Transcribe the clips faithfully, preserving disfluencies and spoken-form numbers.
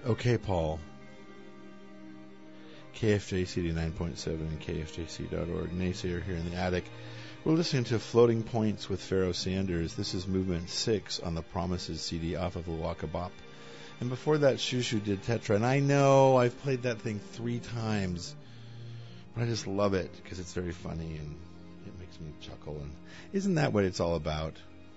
Okay, Paul. K F J C nine point seven and K F J C dot org. Naysayer here in the attic. We're listening to Floating Points with Pharoah Sanders. This is movement six on the Promises C D off of Waka Bop. And before that, Shushu did Tetra. And I know I've played that thing three times, but I just love it because it's very funny and it makes me chuckle. And isn't that what it's all about?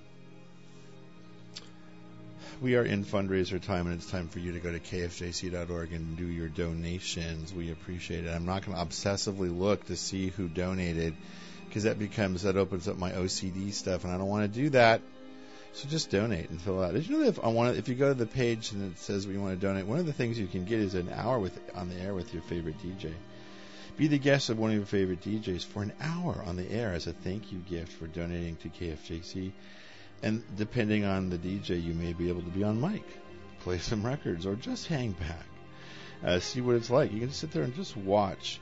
We are in fundraiser time, and it's time for you to go to K F J C dot org and do your donations. We appreciate it. I'm not going to obsessively look to see who donated, because that becomes that opens up my O C D stuff, and I don't want to do that. So just donate and fill out. Did you know that if I want to, if you go to the page and it says we want to donate, one of the things you can get is an hour with on the air with your favorite D J. Be the guest of one of your favorite D Js for an hour on the air as a thank you gift for donating to K F J C. And depending on the D J, you may be able to be on mic, play some records, or just hang back, uh, see what it's like. You can sit there and just watch,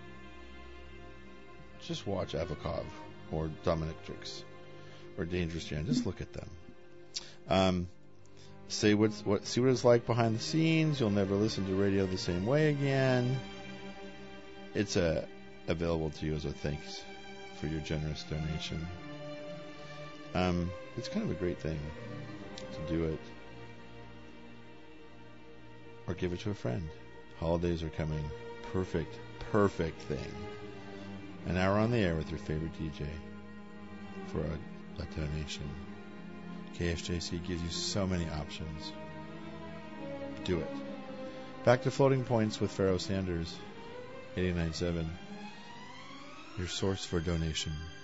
just watch Avakov or Dominatrix or Dangerous Jan. Just look at them. Um, say what's, what, see what it's like behind the scenes. You'll never listen to radio the same way again. It's uh, available to you as a thanks for your generous donation. Um, it's kind of a great thing to do it. Or give it to a friend. Holidays are coming. Perfect, perfect thing. An hour on the air with your favorite D J for a, a donation. K F J C gives you so many options. Do it. Back to Floating Points with Pharoah Sanders, eighty-nine point seven. Your source for donation.